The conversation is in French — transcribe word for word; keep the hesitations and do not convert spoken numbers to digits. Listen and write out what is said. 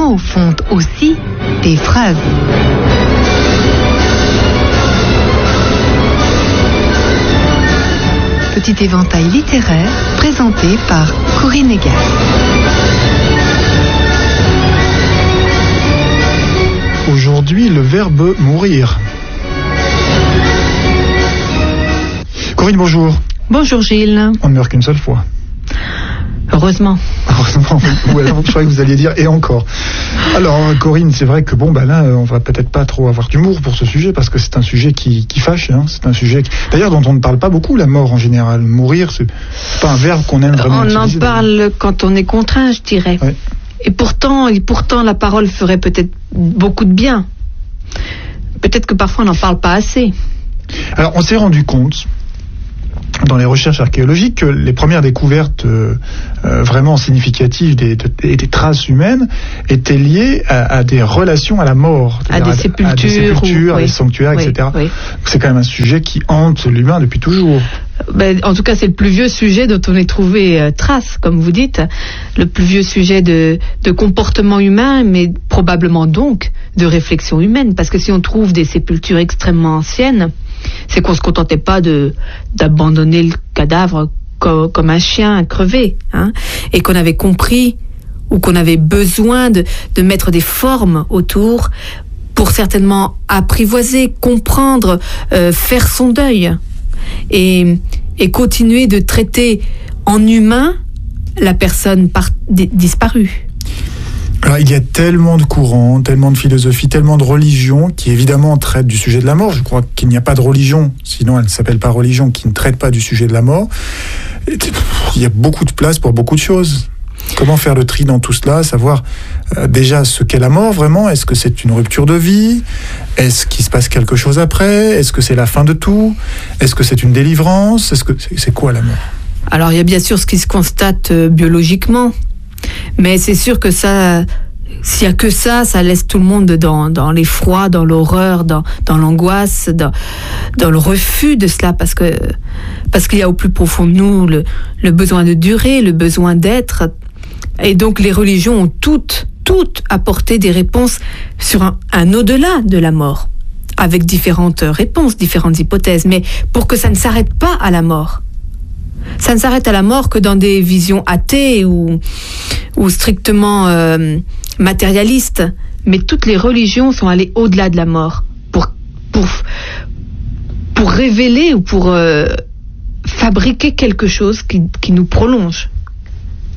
mots font aussi des phrases. Petit éventail littéraire présenté par Corinne Egal. Aujourd'hui, le verbe mourir. Corinne, bonjour. Bonjour Gilles. On ne meurt qu'une seule fois. Heureusement. Heureusement, oui. Ouais, je croyais que vous alliez dire et encore. Alors Corinne, c'est vrai que bon, bah là, on va peut-être pas trop avoir d'humour pour ce sujet parce que c'est un sujet qui, qui fâche. Hein. C'est un sujet, qui... d'ailleurs, dont on ne parle pas beaucoup, la mort en général. Mourir, c'est pas un verbe qu'on aime vraiment. On en parle quand on est contraint, je dirais. Ouais. Et pourtant, et pourtant, la parole ferait peut-être beaucoup de bien. Peut-être que parfois on n'en parle pas assez. Alors, on s'est rendu compte dans les recherches archéologiques que les premières découvertes euh, euh, vraiment significatives des, de, des traces humaines étaient liées à, à des relations à la mort, à des, à, à des sépultures, ou, oui. à des sanctuaires, oui, et cetera. Oui. C'est quand même un sujet qui hante l'humain depuis toujours. Ben, en tout cas, c'est le plus vieux sujet dont on ait trouvé euh, trace, comme vous dites, le plus vieux sujet de, de comportement humain, mais probablement donc de réflexion humaine, parce que si on trouve des sépultures extrêmement anciennes, c'est qu'on se contentait pas de d'abandonner le cadavre co- comme un chien crevé, hein, et qu'on avait compris ou qu'on avait besoin de de mettre des formes autour pour certainement apprivoiser, comprendre, euh, faire son deuil et et continuer de traiter en humain la personne par, d- disparue. Alors, il y a tellement de courants, tellement de philosophies, tellement de religions qui évidemment traitent du sujet de la mort. Je crois qu'il n'y a pas de religion, sinon elle ne s'appelle pas religion, qui ne traite pas du sujet de la mort. Il y a beaucoup de place pour beaucoup de choses. Comment faire le tri dans tout cela, savoir euh, déjà ce qu'est la mort vraiment. Est-ce que c'est une rupture de vie? Est-ce qu'il se passe quelque chose après? Est-ce que c'est la fin de tout? Est-ce que c'est une délivrance? Est-ce que c'est, c'est quoi la mort? Alors il y a bien sûr ce qui se constate euh, biologiquement. Mais c'est sûr que ça, s'il y a que ça, ça laisse tout le monde dans, dans l'effroi, dans l'horreur, dans, dans l'angoisse, dans, dans le refus de cela, parce que, parce qu'il y a au plus profond de nous le, le besoin de durer, le besoin d'être. Et donc les religions ont toutes, toutes apporté des réponses sur un, un au-delà de la mort, avec différentes réponses, différentes hypothèses, mais pour que ça ne s'arrête pas à la mort. Ça ne s'arrête à la mort que dans des visions athées ou, ou strictement euh, matérialistes. Mais toutes les religions sont allées au-delà de la mort pour, pour, pour révéler ou pour euh, fabriquer quelque chose qui, qui nous prolonge.